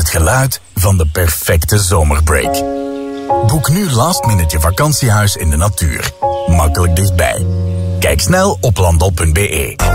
het geluid van de perfecte zomerbreak. Boek nu last minute je vakantiehuis in de natuur. Makkelijk dichtbij. Kijk snel op landal.be.